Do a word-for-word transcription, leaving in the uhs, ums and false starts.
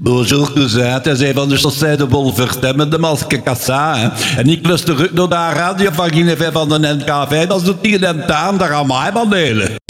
Bonjour cousin, het is een van de Chaussée de Bolvertem de Maske Kassa. Hè. En ik luister ook naar de radio van Guinevere van de N K V, dat is de tien en taan, daar gaan wij van delen.